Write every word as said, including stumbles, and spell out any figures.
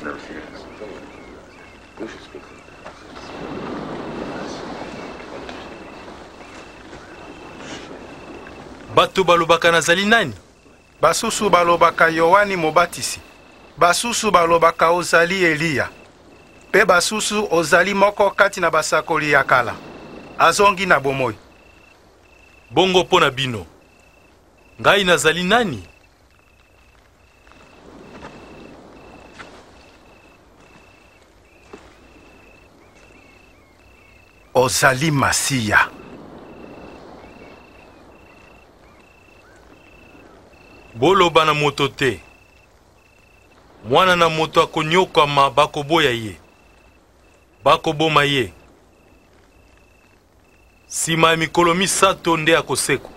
Bato balobaka nazali nani? Basusu balobaka Yohani Mobatisi. Basusu balobaka ozali Eliya. Pe basusu ozali moko kati na basakoli ya kala. Azongi na bomoi. Bongo po na bino. Ngai nazali nani? Ozali Masiya. Boloba na moto te. Mwana na moto akonyokama bakoboya ye. Bakoboma ye. Sima ya mikolo misato nde akoseko.